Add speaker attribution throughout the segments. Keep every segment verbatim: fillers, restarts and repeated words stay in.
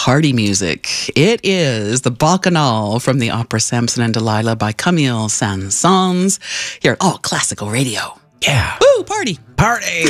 Speaker 1: party music. It is the Bacchanal from the opera Samson and Delilah by Camille Saint-Saëns here at All Classical Radio.
Speaker 2: Yeah.
Speaker 1: Woo, party.
Speaker 2: Party.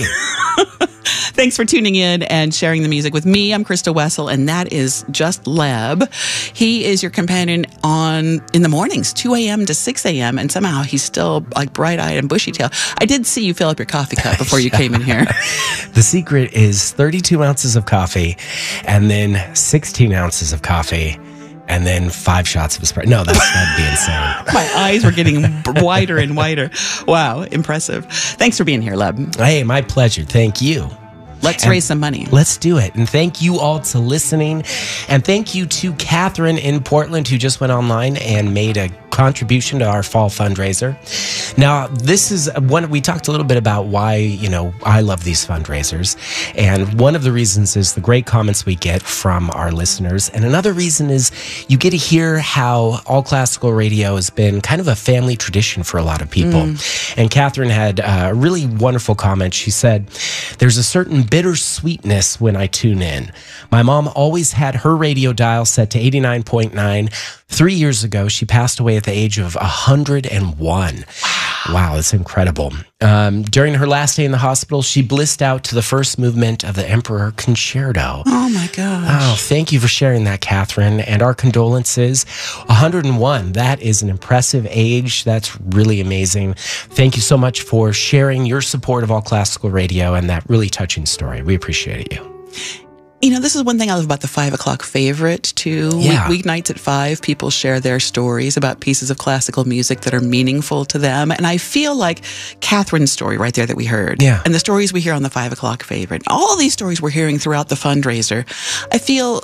Speaker 1: Thanks for tuning in and sharing the music with me. I'm Krista Wessel, and that is Just Leb. He is your companion on in the mornings, two a.m. to six a.m., and somehow he's still like bright-eyed and bushy-tailed. I did see you fill up your coffee cup before you came in here.
Speaker 2: The secret is thirty-two ounces of coffee, and then sixteen ounces of coffee, and then five shots of espresso. No, that's, that'd be insane.
Speaker 1: My eyes were getting wider and wider. Wow, impressive. Thanks for being here, Leb.
Speaker 2: Hey, my pleasure. Thank you.
Speaker 1: Let's
Speaker 2: And
Speaker 1: raise some money.
Speaker 2: Let's do it. And thank you all to listening. And thank you to Catherine in Portland, who just went online and made a contribution to our fall fundraiser. Now, this is one, we talked a little bit about why, you know, I love these fundraisers. And one of the reasons is the great comments we get from our listeners. And another reason is you get to hear how All Classical Radio has been kind of a family tradition for a lot of people. Mm. And Catherine had a really wonderful comment. She said, there's a certain bittersweetness when I tune in. My mom always had her radio dial set to eighty-nine point nine. Three years ago, she passed away at the age of one hundred and one. Wow, that's incredible. Um, during her last day in the hospital, she blissed out to the first movement of the Emperor Concerto.
Speaker 1: Oh, my gosh.
Speaker 2: Oh, thank you for sharing that, Catherine, and our condolences. one hundred and one, that is an impressive age. That's really amazing. Thank you so much for sharing your support of All Classical Radio and that really touching story. We appreciate you.
Speaker 1: You know, this is one thing I love about the five o'clock favorite, too.
Speaker 2: Yeah.
Speaker 1: Week, weeknights at five, people share their stories about pieces of classical music that are meaningful to them. And I feel like Catherine's story right there that we heard,
Speaker 2: yeah.
Speaker 1: and the stories we hear on the five o'clock favorite, all these stories we're hearing throughout the fundraiser, I feel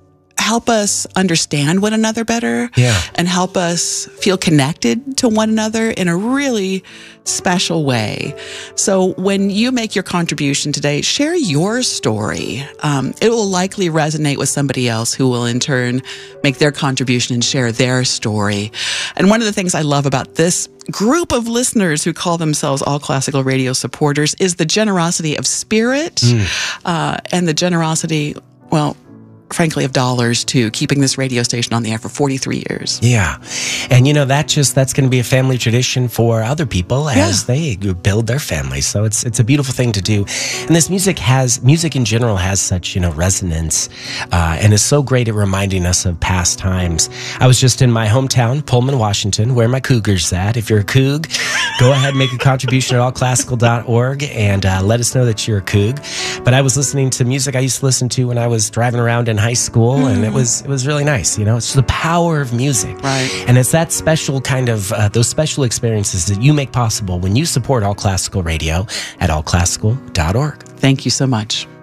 Speaker 1: help us understand one another better,
Speaker 2: yeah.
Speaker 1: and help us feel connected to one another in a really special way. So when you make your contribution today, share your story. Um, it will likely resonate with somebody else who will in turn make their contribution and share their story. And one of the things I love about this group of listeners who call themselves All Classical Radio supporters is the generosity of spirit, mm. uh, and the generosity, well, frankly, of dollars too, keeping this radio station on the air for forty-three years.
Speaker 2: Yeah. And you know, that just, that's going to be a family tradition for other people as yeah. they build their families. So it's, it's a beautiful thing to do. And this music has, music in general has such, you know, resonance, uh, and is so great at reminding us of past times. I was just in my hometown, Pullman, Washington, where my Cougars at. If you're a Coug, go ahead and make a contribution at all classical dot org and uh, let us know that you're a Coug. But I was listening to music I used to listen to when I was driving around in high school, mm. and it was it was really nice. You know, it's the power of music,
Speaker 1: right?
Speaker 2: And it's that special kind of uh, those special experiences that you make possible when you support All Classical Radio at all classical dot org.
Speaker 1: Thank you so much.